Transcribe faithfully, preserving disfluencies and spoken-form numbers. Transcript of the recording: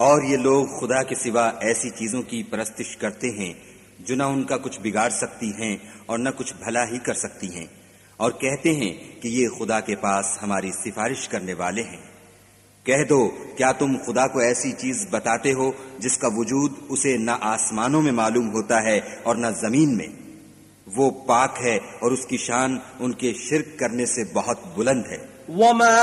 और ये लोग खुदा के सिवा ऐसी चीजों की परस्तिश करते हैं जो न उनका कुछ बिगाड़ सकती हैं और न कुछ भला ही कर सकती हैं, और कहते हैं कि ये खुदा के पास हमारी सिफारिश करने वाले हैं। कह दो, क्या तुम खुदा को ऐसी चीज बताते हो जिसका वजूद उसे न आसमानों में मालूम होता है और न जमीन में? वो पाक है और उसकी शान उनके शिर्क करने से बहुत बुलंद है।